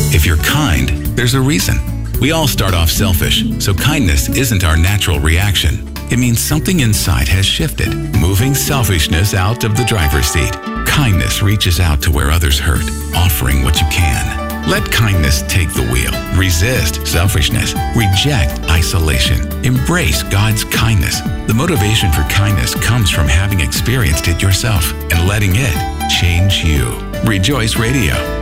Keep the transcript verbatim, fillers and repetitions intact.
If you're kind, there's a reason. We all start off selfish, so kindness isn't our natural reaction. It means something inside has shifted, moving selfishness out of the driver's seat. Kindness reaches out to where others hurt, offering what you can. Let kindness take the wheel. Resist selfishness. Reject isolation. Embrace God's kindness. The motivation for kindness comes from having experienced it yourself and letting it change you. Rejoice Radio.